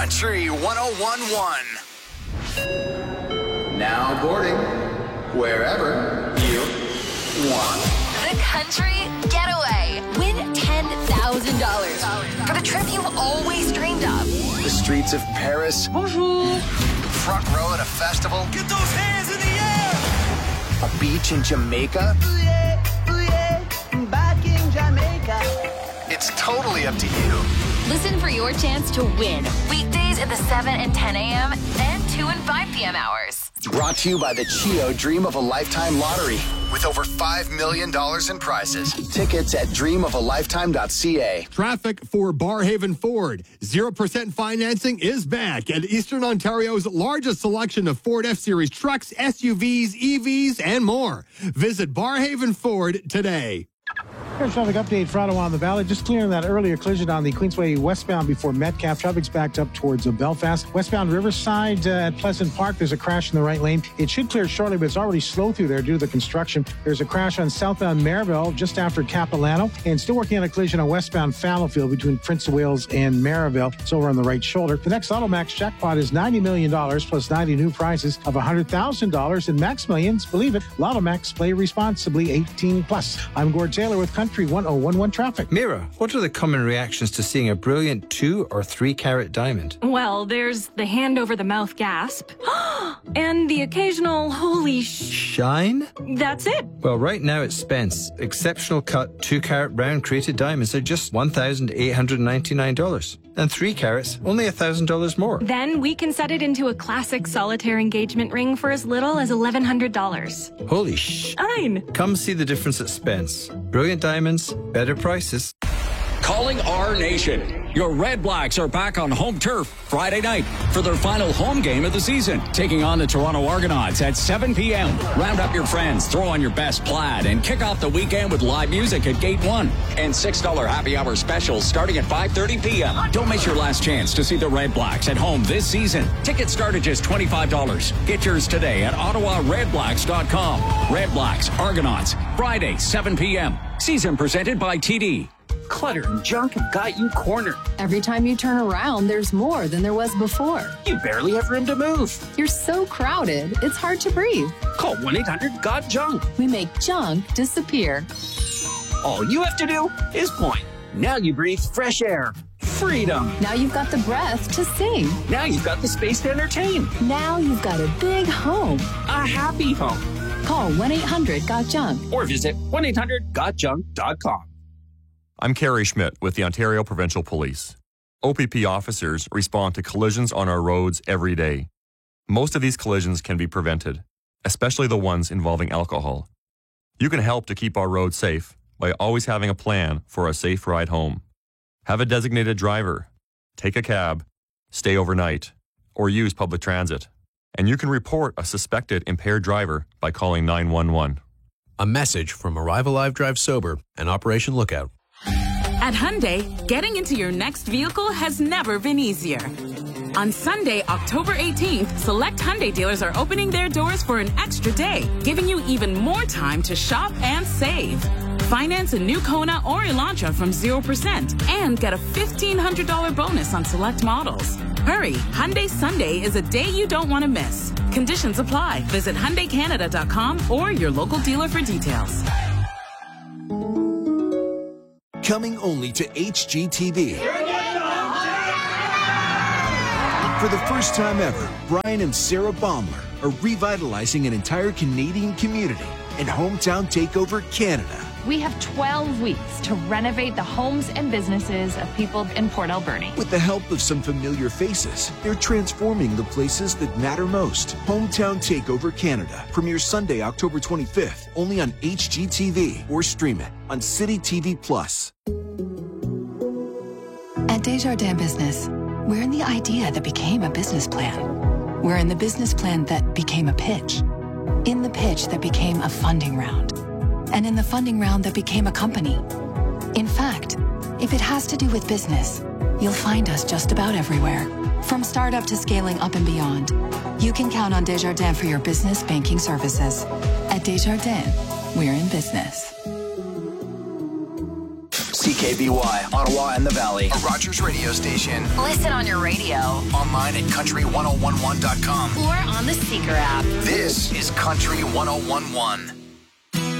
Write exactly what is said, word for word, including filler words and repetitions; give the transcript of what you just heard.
Country one oh one point one. Now boarding wherever you want. The Country Getaway. Win ten thousand dollars for the trip you've always dreamed of. The streets of Paris. Bonjour. Front row at a festival. Get those hands in the air. A beach in Jamaica. Ooh yeah, ooh yeah, back in Jamaica. It's totally up to you. Listen for your chance to win. Weekdays at the seven and ten a.m. and two and five p.m. hours. Brought to you by the Chio Dream of a Lifetime Lottery with over five million dollars in prizes. Tickets at dream of a lifetime dot c a. Traffic for Barhaven Ford. zero percent financing is back at Eastern Ontario's largest selection of Ford F-Series trucks, S U Vs, E Vs, and more. Visit Barhaven Ford today. Here's a traffic update for Ottawa on the Valley. Just clearing that earlier collision on the Queensway westbound before Metcalfe. Traffic's backed up towards uh, Belfast. Westbound Riverside uh, at Pleasant Park, there's a crash in the right lane. It should clear shortly, but it's already slow through there due to the construction. There's a crash on southbound Maryville just after Capilano, and still working on a collision on westbound Fallowfield between Prince of Wales and Maryville. It's over on the right shoulder. The next Automax jackpot is ninety million dollars plus ninety new prizes of one hundred thousand dollars, and Max Millions, believe it, Lottomax, play responsibly, eighteen plus. I'm Gord Taylor with Country one oh one one Traffic. Mira, what are the common reactions to seeing a brilliant two or three carat diamond? Well, there's the hand over the mouth gasp and the occasional holy sh... Shine? That's it. Well, right now at Spence, exceptional cut two carat round crated diamonds are just one thousand eight hundred ninety-nine dollars. And three carats, only one thousand dollars more. Then we can set it into a classic solitaire engagement ring for as little as eleven hundred dollars. Holy sh... Fine. Come see the difference at Spence. Brilliant diamonds, better prices. Calling our nation. Your Red Blacks are back on home turf Friday night for their final home game of the season, taking on the Toronto Argonauts at seven p.m. Round up your friends, throw on your best plaid, and kick off the weekend with live music at Gate one and six dollars happy hour specials starting at five thirty p.m. Don't miss your last chance to see the Red Blacks at home this season. Tickets start at just twenty-five dollars. Get yours today at ottawa red blacks dot com. Red Blacks, Argonauts, Friday, seven p.m. Season presented by T D. Clutter and junk have got you cornered. Every time you turn around, there's more than there was before. You barely have room to move. You're so crowded, it's hard to breathe. Call one eight hundred got junk. We make junk disappear. All you have to do is point. Now you breathe fresh air. Freedom. Now you've got the breath to sing. Now you've got the space to entertain. Now you've got a big home. A happy home. Call one eight hundred got junk. Or visit one eight hundred got junk dot com. I'm Kerry Schmidt with the Ontario Provincial Police. O P P officers respond to collisions on our roads every day. Most of these collisions can be prevented, especially the ones involving alcohol. You can help to keep our roads safe by always having a plan for a safe ride home. Have a designated driver, take a cab, stay overnight, or use public transit. And you can report a suspected impaired driver by calling nine one one. A message from Arrive Alive Drive Sober and Operation Lookout. At Hyundai, getting into your next vehicle has never been easier. On Sunday, October eighteenth, select Hyundai dealers are opening their doors for an extra day, giving you even more time to shop and save. Finance a new Kona or Elantra from zero percent and get a fifteen hundred dollars bonus on select models. Hurry, Hyundai Sunday is a day you don't want to miss. Conditions apply. Visit Hyundai Canada dot com or your local dealer for details. Coming only to H G T V. For the first time ever, Brian and Sarah Baumler are revitalizing an entire Canadian community in Hometown Takeover Canada. We have twelve weeks to renovate the homes and businesses of people in Port Alberni. With the help of some familiar faces, they're transforming the places that matter most. Hometown Takeover Canada premieres Sunday, October twenty-fifth, only on H G T V or stream it on City T V Plus. At Desjardins Business, we're in the idea that became a business plan. We're in the business plan that became a pitch. In the pitch that became a funding round. And in the funding round that became a company. In fact, if it has to do with business, you'll find us just about everywhere. From startup to scaling up and beyond, you can count on Desjardins for your business banking services. At Desjardins, we're in business. C K B Y, Ottawa and the Valley. A Rogers radio station. Listen on your radio. Online at country ten eleven dot com. Or on the Seeker app. This is Country ten eleven.